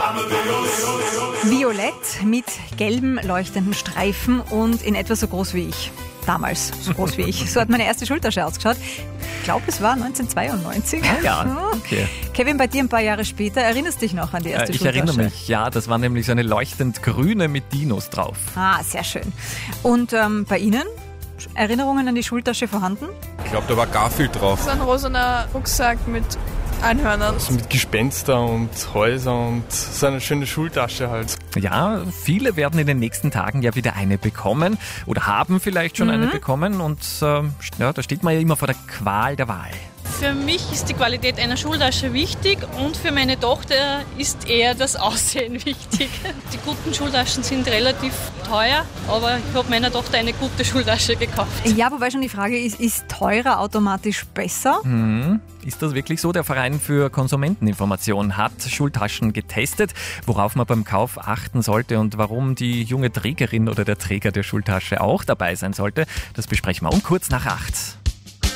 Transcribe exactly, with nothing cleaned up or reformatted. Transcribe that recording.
Violett mit gelben leuchtenden Streifen und in etwa so groß wie ich. Damals so groß wie ich. So hat meine erste Schultasche ausgeschaut. Ich glaube, es war neunzehnhundertzweiundneunzig. Ah ja, okay. Kevin, bei dir ein paar Jahre später, erinnerst du dich noch an die erste Äh, ich Schultasche? erinnere mich, ja, das war nämlich so eine leuchtend grüne mit Dinos drauf. Ah, sehr schön. Und ähm, bei Ihnen? Erinnerungen an die Schultasche vorhanden? Ich glaube, da war Garfield drauf. So ein rosaner Rucksack mit Einhörnern. So mit Gespenster und Häusern und so eine schöne Schultasche halt. Ja, viele werden in den nächsten Tagen ja wieder eine bekommen oder haben vielleicht schon Mhm. eine bekommen und äh, ja, da steht man ja immer vor der Qual der Wahl. Für mich ist die Qualität einer Schultasche wichtig und für meine Tochter ist eher das Aussehen wichtig. Die guten Schultaschen sind relativ teuer, aber ich habe meiner Tochter eine gute Schultasche gekauft. Ja, wobei schon die Frage ist, ist teurer automatisch besser? Mhm. Ist das wirklich so? Der Verein für Konsumenteninformation hat Schultaschen getestet, worauf man beim Kauf achten sollte und warum die junge Trägerin oder der Träger der Schultasche auch dabei sein sollte. Das besprechen wir um kurz nach acht.